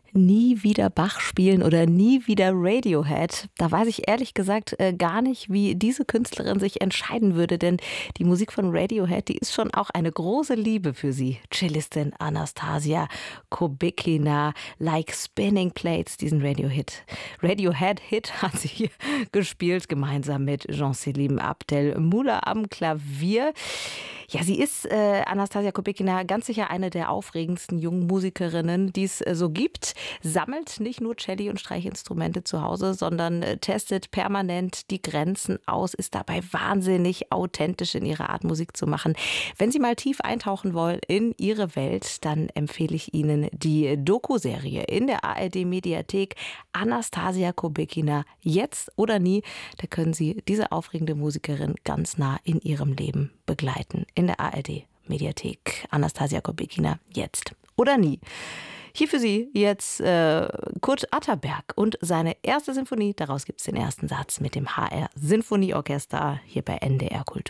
Nie wieder Bach spielen oder nie wieder Radiohead. Da weiß ich ehrlich gesagt gar nicht, wie diese Künstlerin sich entscheiden würde, denn die Musik von Radiohead, die ist schon auch eine große Liebe für sie. Cellistin Anastasia Kubikina, Like Spinning Plates, diesen Radiohead-Hit hat sie hier gespielt, gemeinsam mit Jean-Selim Abdel-Mullah am Klavier. Ja, sie ist, Anastasia Kubikina, ganz sicher eine der aufregendsten jungen Musikerinnen, die es so gibt. Sammelt nicht nur Celli- und Streichinstrumente zu Hause, sondern testet permanent die Grenzen aus, ist dabei wahnsinnig authentisch in ihrer Art, Musik zu machen. Wenn Sie mal tief eintauchen wollen in ihre Welt, dann empfehle ich Ihnen die Doku-Serie in der ARD-Mediathek Anastasia Kubikina, jetzt oder nie. Da können Sie diese aufregende Musikerin ganz nah in ihrem Leben begleiten. In der ARD-Mediathek Anastasia Kubikina, jetzt oder nie. Hier für Sie jetzt Kurt Atterberg und seine erste Sinfonie. Daraus gibt es den ersten Satz mit dem HR Sinfonieorchester hier bei NDR Kultur.